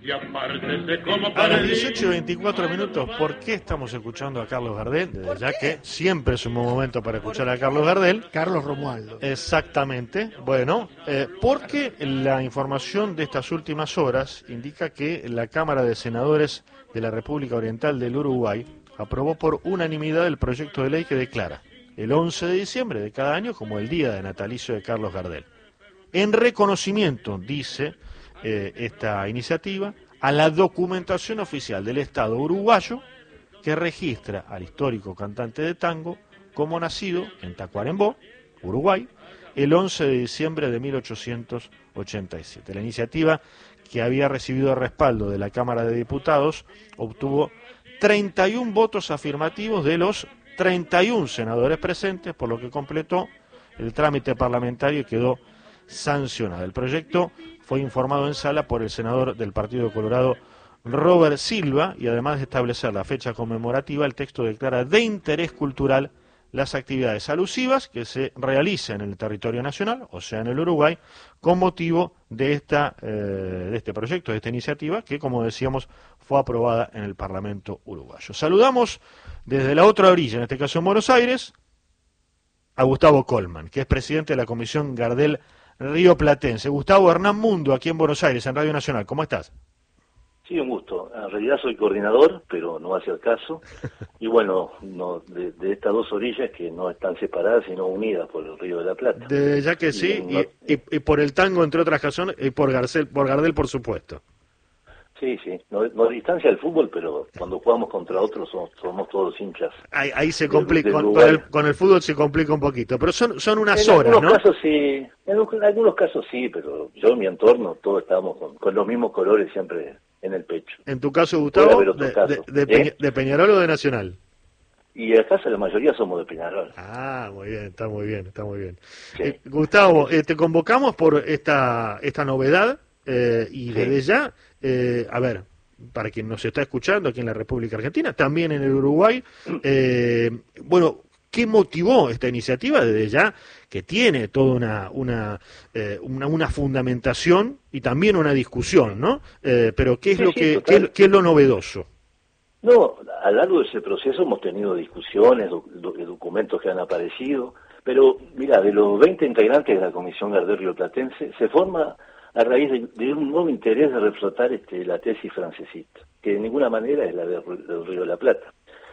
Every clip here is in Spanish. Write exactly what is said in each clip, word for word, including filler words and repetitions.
Y apártese como A para las dieciocho y veinticuatro minutos, ¿por qué estamos escuchando a Carlos Gardel? Desde ya que siempre es un buen momento para escuchar a Carlos Gardel. Carlos Romualdo. Exactamente. Bueno, eh, porque la información de estas últimas horas indica que la Cámara de Senadores de la República Oriental del Uruguay aprobó por unanimidad el proyecto de ley que declara el once de diciembre de cada año como el día de natalicio de Carlos Gardel. En reconocimiento, dice eh, esta iniciativa, a la documentación oficial del Estado uruguayo que registra al histórico cantante de tango como nacido en Tacuarembó, Uruguay, el once de diciembre de mil ochocientos ochenta y siete. La iniciativa, que había recibido el respaldo de la Cámara de Diputados, obtuvo treinta y un votos afirmativos de los treinta y un senadores presentes, por lo que completó el trámite parlamentario y quedó sancionado. El proyecto fue informado en sala por el senador del Partido Colorado, Robert Silva, y además de establecer la fecha conmemorativa, el texto declara de interés cultural las actividades alusivas que se realicen en el territorio nacional, o sea, en el Uruguay, con motivo de esta eh, de este proyecto, de esta iniciativa, que, como decíamos, fue aprobada en el Parlamento uruguayo. Saludamos desde la otra orilla, en este caso en Buenos Aires, a Gustavo Colman, que es presidente de la Comisión Gardel Río Platense. Gustavo, Hernán Mundo, aquí en Buenos Aires, en Radio Nacional. ¿Cómo estás? Sí, un gusto. En realidad soy coordinador, pero no hace el caso. Y bueno, no, de, de estas dos orillas que no están separadas, sino unidas por el Río de la Plata. De, ya que sí, y, y, y, y por el tango, entre otras razones, y por, Garcel, por Gardel, por supuesto. Sí, sí, no, no distancia el fútbol, pero cuando jugamos contra otros somos, somos todos hinchas. Ahí, ahí se complica, con, con, el, con el fútbol se complica un poquito, pero son son unas en horas, ¿no? En algunos casos sí, en algunos casos sí, pero yo en mi entorno todos estábamos con, con los mismos colores siempre en el pecho. En tu caso, Gustavo, de, caso, de, de, ¿eh? ¿de Peñarol o de Nacional? Y en casa la mayoría somos de Peñarol. Ah, muy bien, está muy bien, está muy bien. Sí. Eh, Gustavo, eh, te convocamos por esta esta novedad eh, y sí. desde ya, eh, a ver, para quien nos está escuchando aquí en la República Argentina, también en el Uruguay, eh, bueno, ¿qué motivó esta iniciativa desde ya, que tiene toda una una, eh, una una fundamentación y también una discusión, ¿no? Eh, pero ¿qué es sí, lo sí, que qué es, qué es lo novedoso? No, a lo largo de ese proceso hemos tenido discusiones, do, do, documentos que han aparecido, pero mira, de los veinte integrantes de la Comisión Gardel Río Platense se forma a raíz de, de un nuevo interés de reflotar este, la tesis francesista, que de ninguna manera es la de, del Río de la Plata,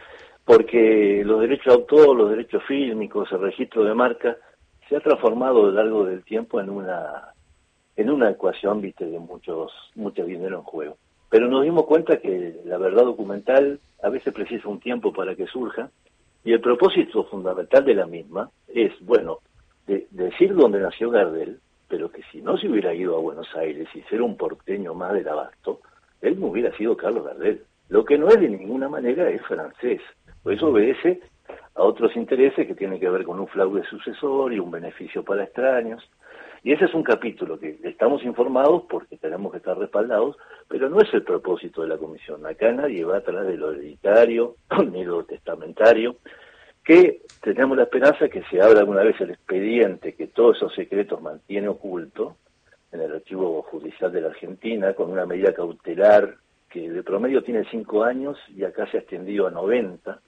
porque los derechos de autor, los derechos fílmicos, el registro de marca, se ha transformado a lo largo del tiempo en una en una ecuación, viste, de muchos mucho dinero en juego. Pero nos dimos cuenta que la verdad documental a veces precisa un tiempo para que surja, y el propósito fundamental de la misma es, bueno, de, de decir dónde nació Gardel, pero que si no se hubiera ido a Buenos Aires y ser un porteño más del abasto, él no hubiera sido Carlos Gardel. Lo que no es de ninguna manera es francés. Por eso obedece a otros intereses que tienen que ver con un fraude sucesor y un beneficio para extraños. Y ese es un capítulo que estamos informados porque tenemos que estar respaldados, pero no es el propósito de la comisión. Acá nadie va atrás de lo hereditario ni lo testamentario, que tenemos la esperanza que se abra alguna vez el expediente que todos esos secretos mantiene oculto en el archivo judicial de la Argentina, con una medida cautelar que de promedio tiene cinco años y acá se ha extendido a noventa,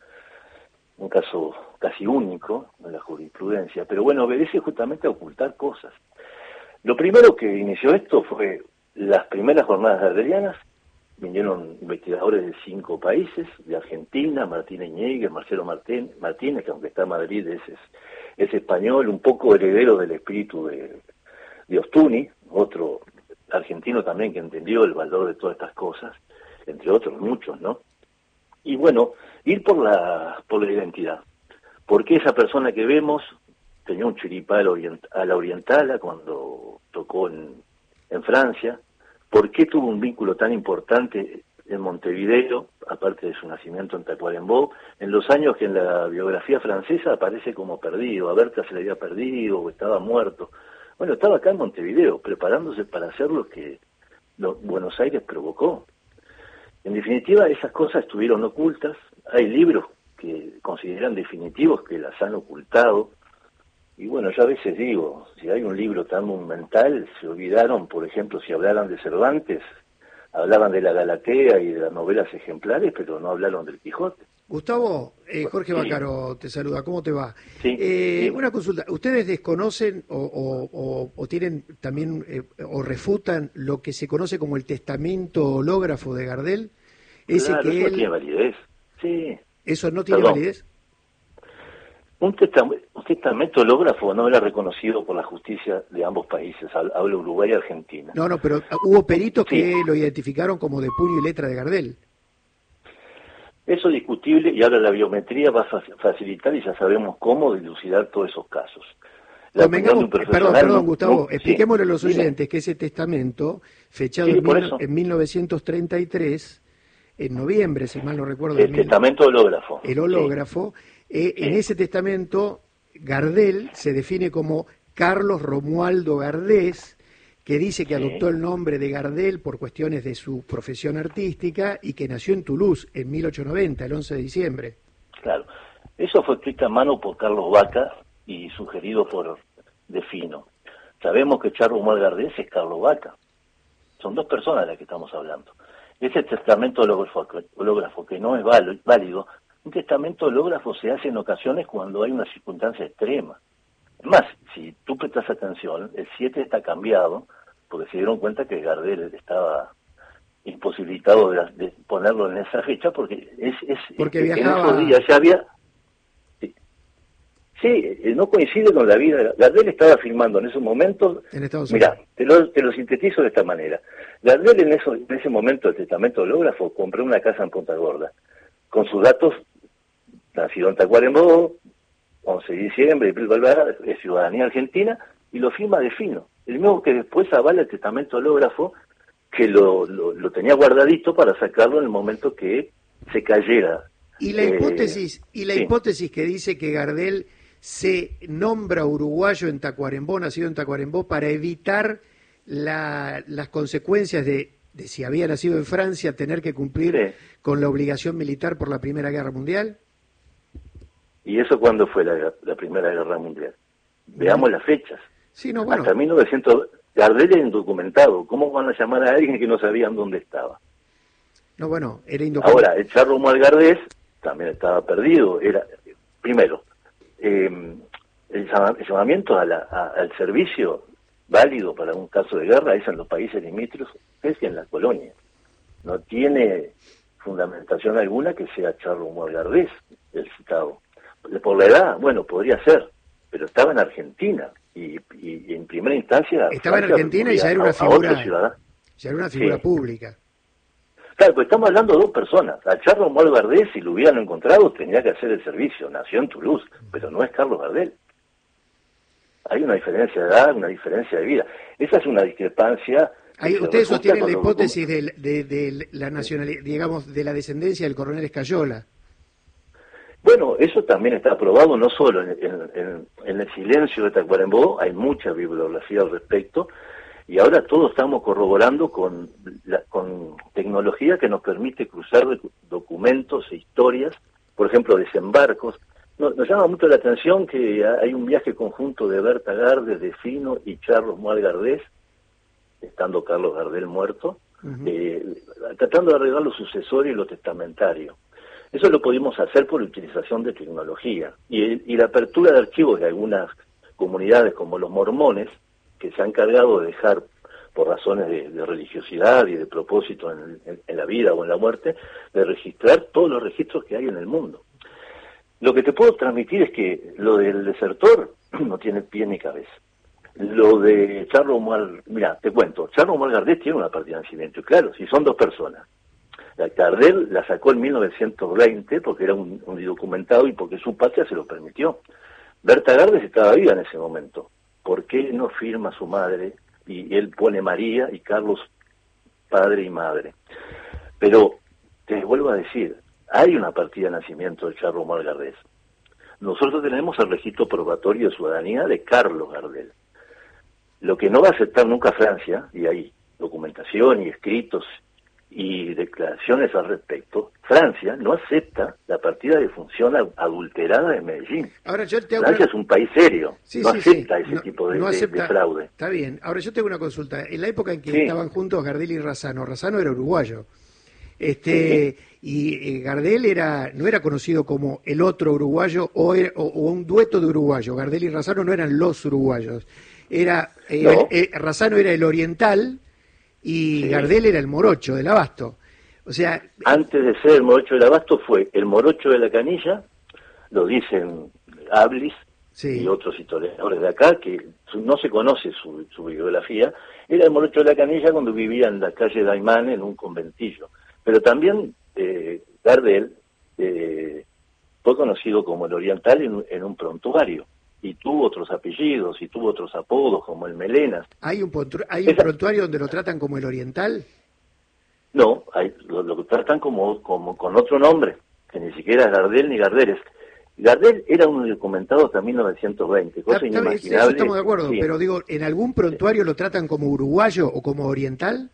un caso casi único en la jurisprudencia, pero bueno, obedece justamente a ocultar cosas. Lo primero que inició esto fue las primeras jornadas gardelianas. Vinieron investigadores de cinco países, de Argentina, Martínez Ñegue, Marcelo Martín, Martínez, que aunque está en Madrid es, es, es español, un poco heredero del espíritu de, de Ostuni, otro argentino también que entendió el valor de todas estas cosas, entre otros muchos, ¿no? Y bueno, ir por la, por la identidad. Porque esa persona que vemos tenía un chiripá a la orientala cuando tocó en, en Francia? ¿Por qué tuvo un vínculo tan importante en Montevideo, aparte de su nacimiento en Tacuarembó, en los años que en la biografía francesa aparece como perdido? A Berta se le había perdido o estaba muerto. Bueno, estaba acá en Montevideo, preparándose para hacer lo que lo, Buenos Aires provocó. En definitiva, esas cosas estuvieron ocultas. Hay libros que consideran definitivos que las han ocultado. Y bueno, yo a veces digo, si hay un libro tan monumental, se olvidaron, por ejemplo, si hablaran de Cervantes, hablaban de la Galatea y de las novelas ejemplares, pero no hablaron del Quijote. Gustavo, eh, Jorge Sí. Bacaro te saluda, ¿cómo te va? Sí, Eh, sí. Una consulta, ¿ustedes desconocen o, o- o- o tienen también eh, o refutan lo que se conoce como el testamento hológrafo de Gardel? Ese Claro, que eso no él, tiene validez. Sí, ¿eso no tiene perdón. validez? Un, testam- un testamento hológrafo no era reconocido por la justicia de ambos países, hab- hablo Uruguay y Argentina. No, no, pero hubo peritos Sí. que lo identificaron como de puño y letra de Gardel. Eso es discutible y ahora la biometría va a fa- facilitar y ya sabemos cómo dilucidar todos esos casos. La opinión de un Convengamos, perdón, profesional perdón, no- Gustavo, no- expliquémosle a los sí, dime. oyentes que ese testamento, fechado Sí, en, por mil- eso. en mil novecientos treinta y tres, en noviembre, si mal no recuerdo, de El mil- testamento hológrafo. el hológrafo, eh, en ese testamento Gardel se define como Carlos Romualdo Gardés, que dice que Sí. adoptó el nombre de Gardel por cuestiones de su profesión artística y que nació en Toulouse en mil ochocientos noventa, el once de diciembre. Claro. Eso fue escrito a mano por Carlos Vaca y sugerido por Defino. Sabemos que Charles Romuald Gardés es Carlos Vaca. Son dos personas de las que estamos hablando. Ese testamento hológrafo, hológrafo que no es válido, válido, un testamento hológrafo se hace en ocasiones cuando hay una circunstancia extrema. Es más, si tú prestas atención, el siete está cambiado, porque se dieron cuenta que Gardel estaba imposibilitado de, de ponerlo en esa fecha, porque es, es Porque en viajaba- esos días ya había... Sí, sí, eh, no coincide con la vida. Gardel estaba filmando en esos momentos... En Estados Mira, Unidos. te lo, te lo sintetizo de esta manera. Gardel en, eso, en ese momento del testamento hológrafo compró una casa en Punta Gorda, con sus datos, nacido en Tacuarembó, once de diciembre, bla, bla, bla, es ciudadanía argentina, y lo firma Defino. El mismo que después avala el testamento hológrafo, que lo, lo, lo tenía guardadito para sacarlo en el momento que se cayera. Y la Eh, hipótesis, y la sí. hipótesis que dice que Gardel se nombra uruguayo en Tacuarembó, nacido en Tacuarembó, para evitar la- las consecuencias de, de si había nacido en Francia, tener que cumplir Sí. con la obligación militar por la Primera Guerra Mundial. ¿Y eso cuándo fue la, la Primera Guerra Mundial? Veamos las fechas. Sí, no, bueno, Hasta mil novecientos... Gardel era indocumentado. ¿Cómo van a llamar a alguien que no sabían dónde estaba? no, bueno, era indocumentado. Ahora, el Charles Romuald Gardés también estaba perdido. Era, primero, eh, el, llama- el llamamiento a la- a- al servicio válido para un caso de guerra es en los países limítrofes, es en la colonia. No tiene fundamentación alguna que sea Charles Romuald Gardés el citado. Por la edad, bueno, podría ser, pero estaba en Argentina y, y- y en primera instancia... Estaba en Francia Argentina y ya era recurría una a- a otro figura, ciudadano. ya era una figura Sí. pública. Claro, pues estamos hablando de dos personas. A Charles Romuald Gardés, si lo hubieran encontrado, tenía que hacer el servicio. Nació en Toulouse, pero no es Carlos Gardel. Hay una diferencia de edad, una diferencia de vida. Esa es una discrepancia. Ahí, que se ustedes refuta sostienen con la los hipótesis de, de- de la nacionalidad, digamos, de la descendencia del coronel Escayola. Bueno, eso también está aprobado, no solo en, en- en- en el silencio de Tacuarembó, hay mucha bibliografía al respecto, y ahora todos estamos corroborando con, la- con tecnología que nos permite cruzar doc- documentos e historias, por ejemplo, desembarcos. Nos, nos llama mucho la atención que hay un viaje conjunto de Berta Gardes, Defino y Charles Romuald Gardés, estando Carlos Gardel muerto, Ujú. eh, tratando de arreglar lo sucesorio y lo testamentario. Eso lo pudimos hacer por utilización de tecnología y, y la apertura de archivos de algunas comunidades como los mormones, que se han encargado de dejar, por razones de, de religiosidad y de propósito en, en- en la vida o en la muerte, de registrar todos los registros que hay en el mundo. Lo que te puedo transmitir es que lo del desertor no tiene pie ni cabeza. Lo de Charles Romuald, mira, te cuento, Charles Romuald Gardés tiene una partida de nacimiento, y claro, si son dos personas. La Gardel la sacó en mil novecientos veinte porque era un, un indocumentado y porque su patria se lo permitió. Berta Gardes estaba viva en ese momento. ¿Por qué no firma su madre? Y él pone María y Carlos padre y madre. Pero, te vuelvo a decir, hay una partida de nacimiento de Charles Romuald Gardés. Nosotros tenemos el registro probatorio de ciudadanía de Carlos Gardel. Lo que no va a aceptar nunca Francia, y hay documentación y escritos y declaraciones al respecto, Francia no acepta la partida de función adulterada de Medellín. Ahora yo te hago Francia una... es un país serio, sí, no sí, acepta sí. ese no, tipo de, no acepta... de, de fraude. Está bien. Ahora yo tengo una consulta. En la época en que sí. estaban juntos Gardel y Razzano, Razzano era uruguayo. Este, sí. Y eh, Gardel era no era conocido como el otro uruguayo o, era, o, o un dueto de uruguayos. Gardel y Razzano no eran los uruguayos. Era eh, no. eh, Razzano era el oriental y sí. Gardel era el morocho del Abasto. O sea, antes de ser el morocho del Abasto fue el morocho de la Canilla, lo dicen Ablis sí. y otros historiadores de acá, que no se conoce su, su biografía, era el morocho de la Canilla cuando vivía en la calle Daimán en un conventillo. Pero también eh, Gardel eh, fue conocido como el oriental en, en un prontuario, y tuvo otros apellidos, y tuvo otros apodos, como el Melenas. ¿Hay un, hay un Esa... prontuario donde lo tratan como el oriental? No, hay, lo, lo tratan como, como con otro nombre, que ni siquiera es Gardel ni Gardeles. Gardel era un documentado hasta mil novecientos veinte, cosa está, inimaginable. Eso estamos de acuerdo, sí. pero digo, ¿en algún prontuario lo tratan como uruguayo o como oriental?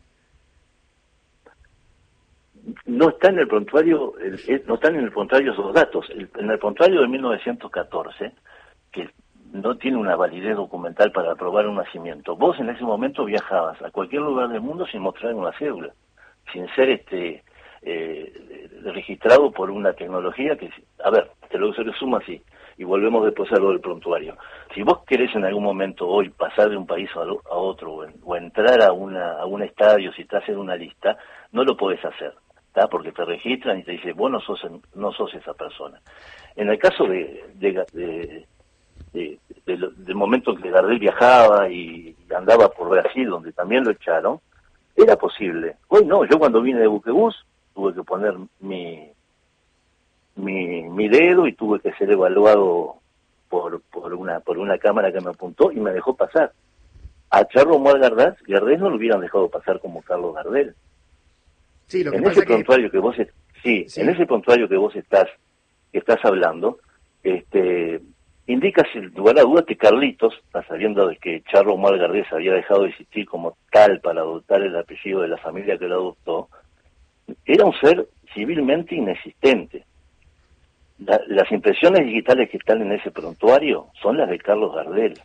No está en el prontuario, el, el, no están en el prontuario esos datos. El, en el prontuario de mil novecientos catorce, que no tiene una validez documental para aprobar un nacimiento, vos en ese momento viajabas a cualquier lugar del mundo sin mostrar una cédula, sin ser este eh, registrado por una tecnología que, a ver, te lo resumo así, y volvemos después a lo del prontuario. Si vos querés en algún momento hoy pasar de un país a, lo, a otro o, en, o entrar a, una, a un estadio, si estás en una lista, no lo podés hacer. ¿Tá? Porque te registran y te dicen, vos no sos, no sos esa persona. En el caso de, de, de, de, de, de del momento en que Gardel viajaba y andaba por Brasil, donde también lo echaron, era posible. Hoy no, yo cuando vine de Buquebús tuve que poner mi, mi, mi dedo y tuve que ser evaluado por, por, una, por una cámara que me apuntó y me dejó pasar. A Charro Mual Gardel, Gardel no lo hubieran dejado pasar como Carlos Gardel. Sí, lo que en pasa ese prontuario que... que vos sí, sí, en ese prontuario que vos estás que estás hablando, este indica sin lugar a dudas que Carlitos, sabiendo de que Charro Mual Gardel había dejado de existir como tal para adoptar el apellido de la familia que lo adoptó, era un ser civilmente inexistente. La, las impresiones digitales que están en ese prontuario son las de Carlos Gardel.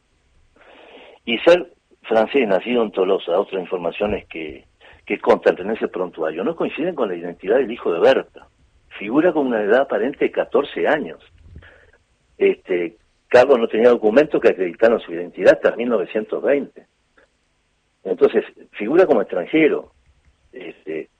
Y ser francés nacido en Tolosa, otras informaciones que que constan en ese prontuario, no coinciden con la identidad del hijo de Berta. Figura con una edad aparente de catorce años. Este, Carlos no tenía documentos que acreditaran su identidad hasta mil novecientos veinte. Entonces, figura como extranjero. Este,